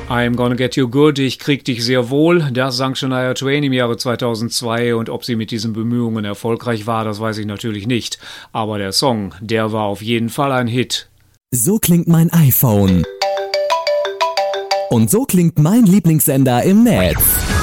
I'm Gonna Get You Good, ich krieg dich sehr wohl, das sang Shania Twain im Jahre 2002 und ob sie mit diesen Bemühungen erfolgreich war, das weiß ich natürlich nicht. Aber der Song, der war auf jeden Fall ein Hit. So klingt mein iPhone. Und so klingt mein Lieblingssender im Netz.